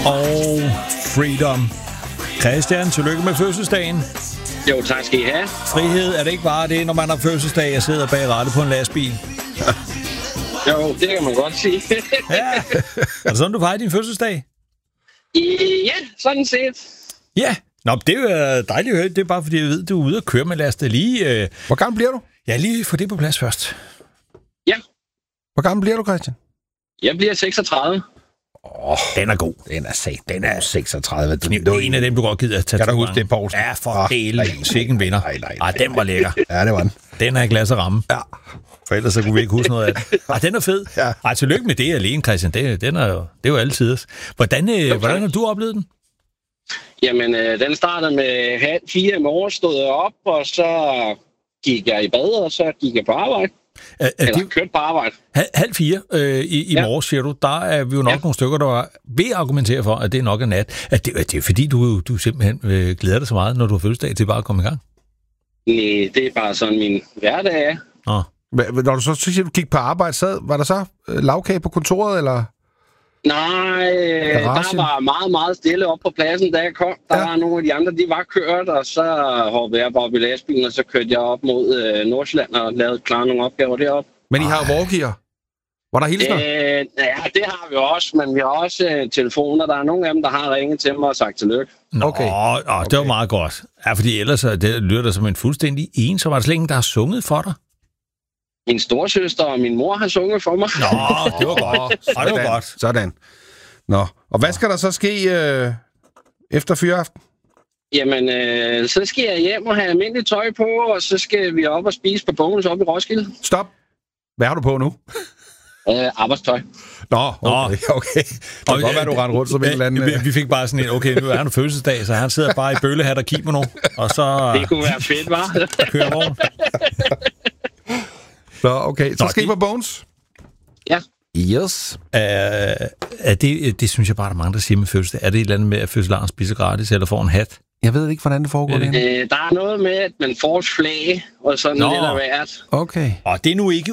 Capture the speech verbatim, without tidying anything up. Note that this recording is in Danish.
og Freedom. Christian, tillykke med fødselsdagen. Jo, tak skal I have. Frihed, er det ikke bare det, når man har fødselsdag, jeg sidder bag rattet på en lastbil? Jo, det kan man godt sige. Ja. Er det sådan, du fejrer din fødselsdag? Ja, sådan set. Ja. Nå, det er jo dejligt at høre. Det er bare fordi, jeg ved, du er ude og køre med Lasse lige. Øh... Hvor gammel bliver du? Ja, lige få det på plads først. Ja. Hvor gammel bliver du, Christian? Jeg bliver seksogtredive. Åh, oh, den er god. Den er sat. Den er seksogtredive. Det er en af dem, du godt gider at tage. Kan du huske det, Poulsen? Ja, for delen. Sikken vinder. Nej, nej, nej. Ej, den var lækker. Ja, det var den. Den er glas at ramme. Ja. For ellers så kunne vi ikke huske noget af det. Ej, den er fed. Ja. Ej, tillykke med det alene, Christian. Det, den er jo, det er jo altid. Hvordan, øh, hvordan har du oplevet den? Jamen, øh, den startede med halv fire i morgen, stod jeg op, og så gik jeg i bad, og så gik jeg på arbejde. Er, er Eller det... kørte på arbejde. Halv, halv fire øh, i, i ja. morges, siger du. Der er vi jo nok ja. nogle stykker, der vil argumentere for, at det er nok er nat. At det, at det er fordi, du, du simpelthen øh, glæder dig så meget, når du har fødselsdag til bare at komme i gang? Nej, det er bare sådan min hverdag er. Nå. Når du så siger, du gik på arbejde, sad, var der så lavkage på kontoret, eller? Nej, Garagen. Der var meget, meget stille op på pladsen, da jeg kom. Der ja. var nogle af de andre, de var kørt, og så hoppede jeg bare op i lastbilen, og så kørte jeg op mod øh, Nordsjælland og lavede klare nogle opgaver deroppe. Men I har jo walkier. Var der hilsner? Øh, ja, det har vi også, men vi har også øh, telefoner. Der er nogle af dem, der har ringet til mig og sagt tillykke. Nå, okay. Åh, okay. Det var meget godt. Ja, fordi ellers det lyder der som en fuldstændig en, så var det slet ingen, der har sunget for dig. Min storsøster og min mor har sunget for mig. Nå, det var godt. Oh, det var godt. Sådan. Nå, og hvad skal der så ske øh, efter fyreaften? Jamen, øh, så skal jeg hjem og have almindeligt tøj på, og så skal vi op og spise på Bones op i Roskilde. Stop. Hvad har du på nu? Øh, arbejdstøj. Nå, okay, okay. Det kan godt være, du render rundt som en eller anden... Vi, vi fik bare sådan en, okay, nu er han fødselsdag, så han sidder bare i bøllehat og kimono, og så... Det kunne være fedt, hva'? Kører vogn. Nå, okay. Så Nå, skal I det... på Bones? Ja. Yes. Uh, er det, det synes jeg bare, der er mange, der siger med fødselsdag. Er det et eller andet med, at fødselaren spiser gratis, eller får en hat? Jeg ved ikke, hvordan det foregår. Det øh, der er noget med, at man får et flag, og sådan Nå. lidt af hvert. Okay. Og det er nu ikke